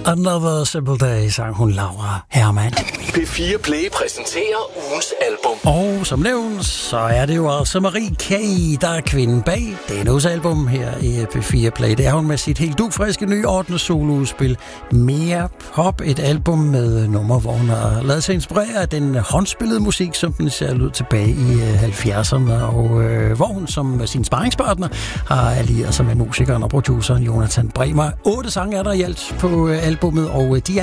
Another Simple Day, sang hun Laura Hermann. P4 Play præsenterer ugens album. Og som nævnt, så er det jo altså Marie K., der er kvinden bag Danos album her i P4 Play. Det er hun med sit helt dugfriske nye 8. soloudspil Mere Pop, et album med numre, hvor hun har lavet sig inspirere af den håndspillede musik, som den ser ud tilbage i 70'erne, og hvor hun som sin sparringspartner har allieret sig med musikeren og produceren Jonathan Bremer. 8 sange er der i alt på albummet, og de